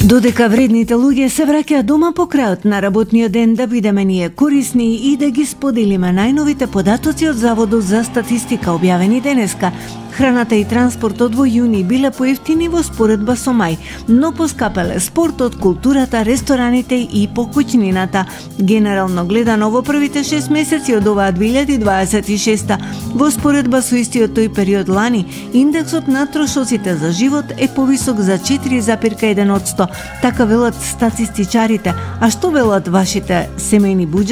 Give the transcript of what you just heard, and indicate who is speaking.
Speaker 1: Додека вредните луѓе се враќаат дома по крајот на работниот ден, да бидеме ние корисни и да ги споделиме најновите податоци од Заводот за статистика објавени денеска. Храната и транспортот во јуни биле поевтини во споредба со мај, но поскапеле спортот, културата, рестораните и покуќнината. Генерално гледано во првите 6 месеци од оваа 2026 во споредба со истиот тој период лани, индексот на трошоците за живот е повисок за 4,1%, така велат статистичарите. А што велат вашите семејни буџети?